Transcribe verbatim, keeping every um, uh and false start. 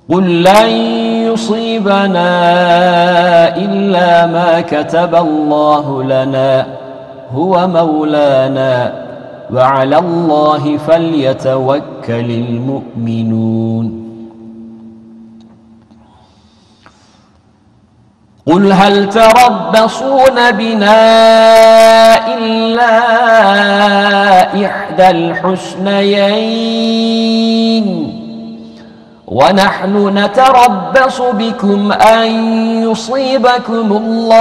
قل لن يصيبنا إلا ما كتب الله لنا هو مولانا وعلى الله فليتوكل المؤمنون. قل هل تربصون بنا إلا إحدى الحسنيين ونحن نتربص بكم أن يصيبكم الله